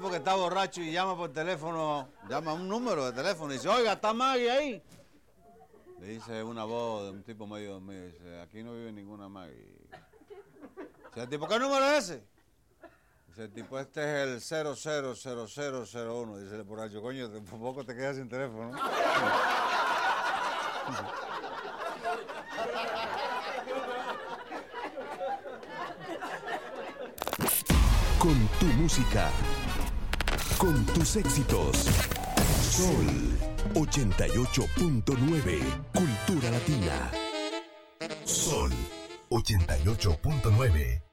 porque está borracho y llama por teléfono, llama a un número de teléfono y dice, oiga, ¿está Maggie ahí? Le dice una voz de un tipo medio dormido, dice, aquí no vive ninguna Maggie. Dice el tipo, ¿qué número es ese? Dice el tipo, este es el 000001. Dice el borracho, coño, por poco te quedas sin teléfono. Con tu música, con tus éxitos. Sol 88.9, Cultura Latina. Sol 88.9.